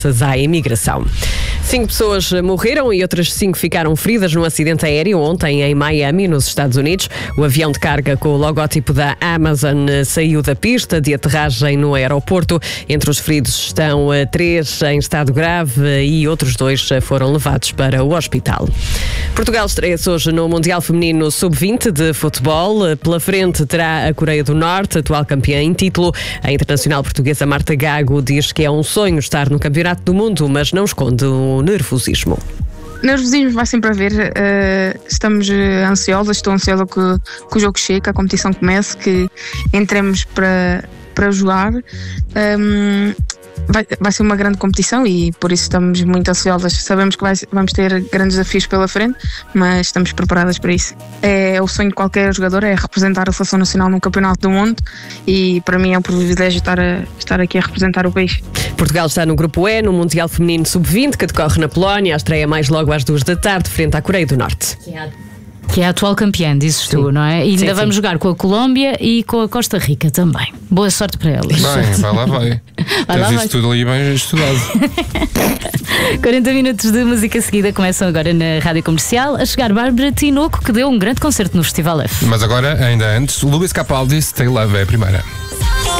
à imigração. 5 pessoas morreram e outras 5 ficaram feridas num acidente aéreo ontem em Miami, nos Estados Unidos. O avião de carga com o logótipo da Amazon saiu da pista de aterragem no aeroporto. Entre os feridos estão 3 em estado grave e outros 2 foram levados para o hospital. Portugal estreia-se hoje no Mundial Feminino Sub-20 de futebol. Pela frente terá a Coreia do Norte, atual campeã em título. A internacional portuguesa Marta Gago diz que é um sonho estar no Campeonato do Mundo, mas não esconde o nervosismo. Nervosismo vai sempre haver, estamos ansiosas, estou ansiosa que o jogo chegue, que a competição comece, que entremos para jogar. Vai ser uma grande competição e por isso estamos muito ansiosas. Sabemos que vamos ter grandes desafios pela frente, mas estamos preparadas para isso. É o sonho de qualquer jogador, é representar a Seleção Nacional num Campeonato do Mundo e para mim é um privilégio estar aqui a representar o país. Portugal está no Grupo E, no Mundial Feminino Sub-20, que decorre na Polónia. A estreia mais logo às 2 da tarde, frente à Coreia do Norte. Que é a atual campeã, dizes tu, não é? E ainda vamos jogar com a Colômbia e com a Costa Rica também. Boa sorte para elas. Bem, vai lá, vai. Tens isto tudo ali bem estudado. 40 minutos de música seguida começam agora na Rádio Comercial. A chegar Bárbara Tinoco, que deu um grande concerto no Festival F. Mas agora, ainda antes, Luís Capaldi, Stay Love é a primeira.